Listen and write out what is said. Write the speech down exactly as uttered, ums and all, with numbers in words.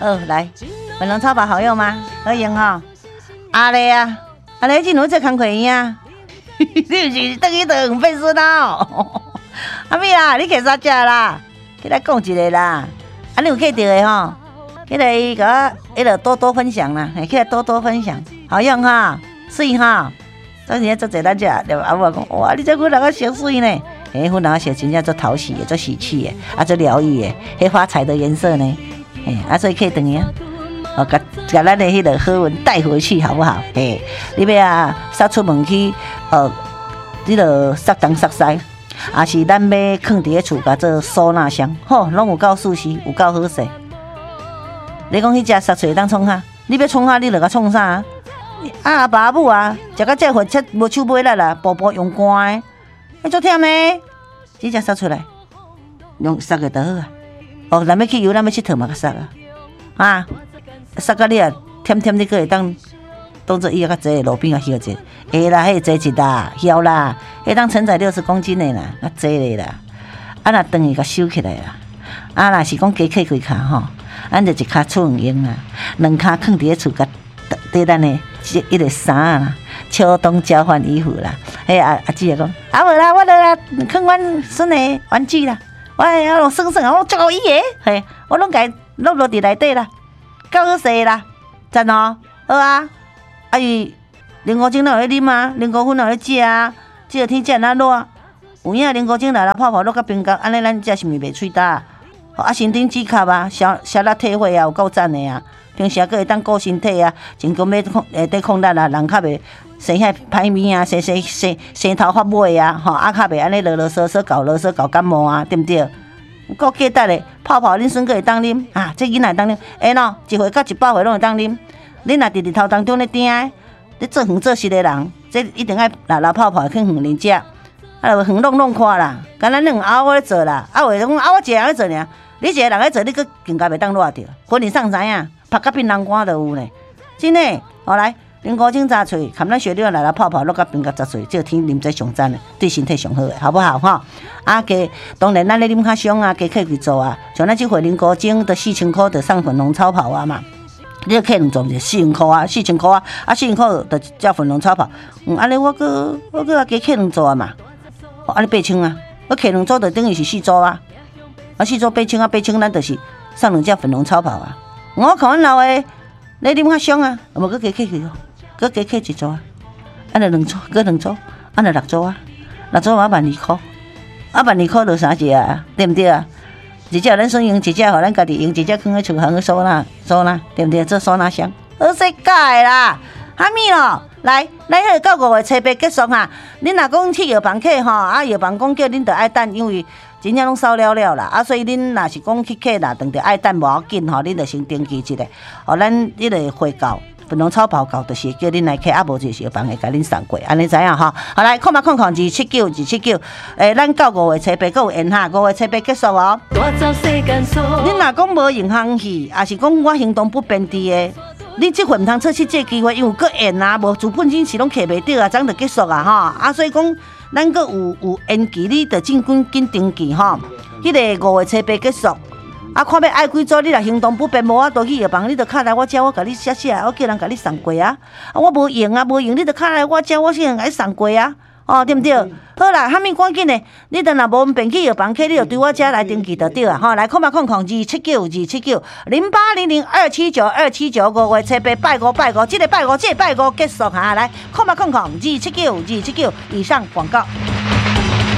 哦，来，粉龙超跑好用吗？好用哈。阿丽啊，阿丽进入这工课院啊，你不是等于等费事闹？阿妹啦，你去啥食啦？起来讲一个啦。啊，你有记到的吼？起来给我，迄个多多分享啦，起来多多分享，好用哈，水哈。当时做侪咱食，对吧？阿母讲，哇，你这粉人小水呢？诶，粉人小真正做讨喜的，做喜气的，啊，做疗愈的，迄发财的颜色呢？诶，啊，所以可以等于啊，哦，甲甲咱的迄个好运带回去，好不好？诶，你要啊，杀出门去，呃，这个杀东杀西。啊是咱要放伫咧厝，甲做收纳箱，吼，拢有够舒适，有够好势。你讲迄只杀出当创啥？你要创啥？你著甲创啥？啊阿爸母啊，食到这份切无手尾力啦，步步用干的，迄足忝呢。这只杀出来，用杀个就好啊。哦，咱要去游，咱要佚佗嘛，甲杀啊。啊，杀到你啊，忝忝你个会当。当作伊个较济路边啊，休者，会啦，迄济一啦，晓啦，迄当承载六十公斤的啦，较济咧啦。啊，若长伊甲收起来啦。啊，若是讲加起几骹吼，咱就一骹出门用啦，两骹放伫咧厝甲缀咱的一个衫啦，秋冬交换衣服啦。迄阿阿姊讲，啊无啦，我著啦放阮孙的玩具啦，我啊拢算算啊，我足够伊个，嘿，我拢家落落伫内底啦，够好势啦，赞哦，好啊。啊伊零五精哪有咧啉啊？零五粉哪有咧食啊？即个天气安热，有影零五精来来泡泡落甲冰角，安尼咱食是毋是袂喙焦？啊，身顶指甲啊，消消力退火啊，有够赞的啊！平时还会当顾身体啊，真讲要控诶，得控力啊，人较袂生遐歹面啊，生生生生头发尾啊，吼，啊较袂安尼啰啰嗦嗦搞啰嗦搞感冒啊，对毋对？够价值的泡泡，恁孙个会当啉啊？这囡仔会当啉，会喏，一岁到一百岁拢会当啉。恁若伫日头当中咧定诶，咧做远做实诶人，这一定爱拿拿泡泡去远里食，啊，就远弄弄看啦。敢咱两后我咧做啦，啊，话讲啊，我一个人咧做尔，你一个人咧做，你佫更加袂当落着。婚礼上知影，拍甲槟榔干都有呢。真诶，后来零五精早喙，含咱血流来来泡泡落甲冰甲十岁，这天啉这上赞诶，对身体上好诶，好不好吼？啊，加当然咱咧啉较伤啊，加客去做啊，像咱即回零五精的四千箍，就送粉龙超跑啊嘛。你个客人做毋是四千箍啊，四千箍啊，啊四千箍就叫粉龙超跑。嗯，安尼我个我个加客人做啊嘛，哦，安尼八千啊，我客人做就等于是四组啊，啊四组八千啊，八千咱就是送两只粉龙超跑啊。我看阮老诶，你啉较伤啊，无搁加客去，搁加客一组啊，安尼两组，搁两组，安尼六组啊，六组嘛万二箍，啊万二箍就三只啊，对毋对啊？一只咱算用，一只互咱家己用，一只放喺厝行去收纳收纳，对不对？做收纳箱，好世界啦！哈咪咯，来，咱迄个到五月初八结束哈。恁若讲去药房客吼，啊药房讲叫恁着爱等，因为真正拢烧了了啦，啊所以恁若是讲去客啦，当着爱等无要紧吼，恁着先登记一下，哦，咱迄个会到。粉龙超跑到就是叫恁来客，啊无就是药房会甲恁送过，安尼知影吼？好来，看嘛看看二七九二七九，诶，咱到五月初八还有缘哈，五月初八结束哦。恁若讲无银行去，也是讲我行动不便利的，恁即回毋通错失这机会，因为搁缘啊，无资本金是拢客袂着啊，怎就结束啊吼？啊，所以讲咱搁有有延期，你着尽紧紧登记吼。迄、那个五月初八结束。啊，看要爱几组，你若行动不便，无法度去药房，你着敲来我遮，我甲你写写，我叫人甲你送过啊。啊，我无用啊，无用，你着敲来我遮，我先甲你送过啊。哦，对毋对？好啦，哈咪赶紧的，你等若无便去药房去，你着对我遮来登记就对啊。吼，来，看嘛看看，二七九二七九零八零零二七九二七九五月初八拜五拜五，即个拜五，即个拜五结束哈。来，看嘛看看，二七九二七九以上广告。